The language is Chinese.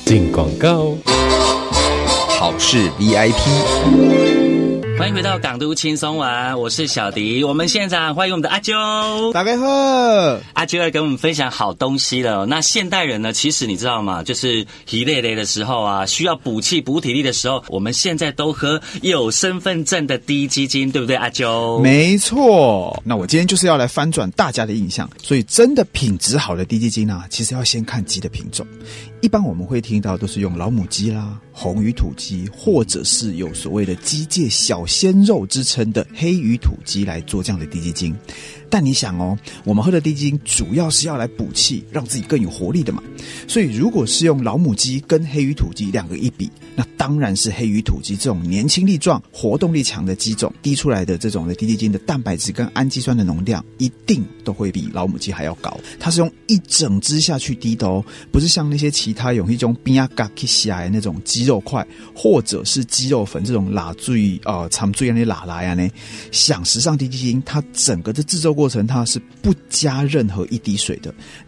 进广告。 好事 VIP。 欢迎回到港都轻松玩，我是小迪。我们现场欢迎我们的阿啾， 大家好。 阿啾要跟我们分享好东西了。那现代人呢，其实你知道吗？就是疲累累的时候啊，需要补气补体力的时候，我们现在都喝有身份证的滴鸡精，对不对，阿啾？ 没错。那我今天就是要来翻转大家的印象，所以真的品质好的滴鸡精啊，其实要先看鸡的品种。一般我们会听到都是用老母鸡啦、红鱼土鸡，或者是有所谓的鸡界小鲜肉之称的黑鱼土鸡来做这样的滴鸡精。但你想哦，我们喝的滴鸡精主要是要来补气，让自己更有活力的嘛。所以如果是用老母鸡跟黑鱼土鸡两个一比，那当然是黑鱼土鸡这种年轻力壮、活动力强的鸡种滴出来的这种的滴鸡精的蛋白质跟氨基酸的浓量一定都会比老母鸡还要高。它是用一整只下去滴的哦，不是像那些其他用一种边啊嘎起下来那种鸡肉块或者是鸡肉粉这种拉醉长醉那拉来啊呢。想时尚滴鸡精，它整个的制作过程它是不加任何一滴水的，